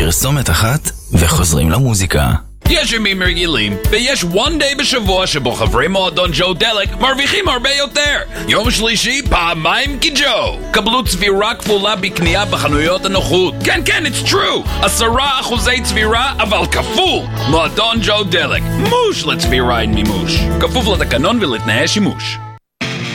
פרסומת אחת וחוזרים למוזיקה. יש ימים רגילים, ויש one day בשבוע שבו חברי מועדון ג'ו דלק מרוויחים הרבה יותר. יום שלישי, פעמיים כג'ו. קבלו צבירה כפולה בקנייה בחנויות הנוחות. כן, it's true. 10% צבירה, אבל כפול. מועדון ג'ו דלק. מוש לצבירה עם מימוש. כפוף לתקנון ולתנאי שימוש.